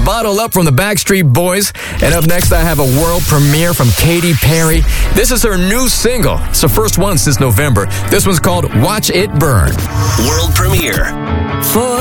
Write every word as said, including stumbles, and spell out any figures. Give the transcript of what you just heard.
Bottle Up from the Backstreet Boys. And up next, I have a world premiere from Katy Perry. This is her new single. It's the first one since November. This one's called Watch It Burn. World premiere. For